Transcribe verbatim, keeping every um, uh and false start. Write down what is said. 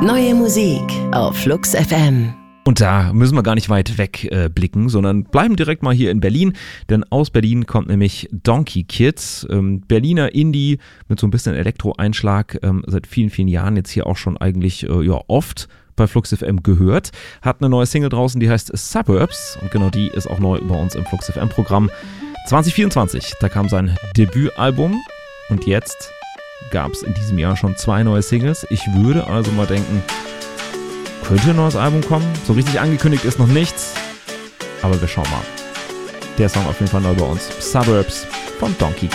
Neue Musik auf Flux F M. Und da müssen wir gar nicht weit weg äh, blicken, sondern bleiben direkt mal hier in Berlin, denn aus Berlin kommt nämlich Donkey Kid, ähm, Berliner Indie mit so ein bisschen Elektro-Einschlag, ähm, seit vielen, vielen Jahren jetzt hier auch schon eigentlich äh, ja, oft bei Flux F M gehört, hat eine neue Single draußen, die heißt Suburbs und genau die ist auch neu bei uns im Flux F M-Programm. zwanzig vierundzwanzig, da kam sein Debütalbum und jetzt gab es in diesem Jahr schon zwei neue Singles. Ich würde also mal denken, könnte ein neues Album kommen. So richtig angekündigt ist noch nichts, aber wir schauen mal. Der Song auf jeden Fall neu bei uns. Suburbs von Donkey Kid.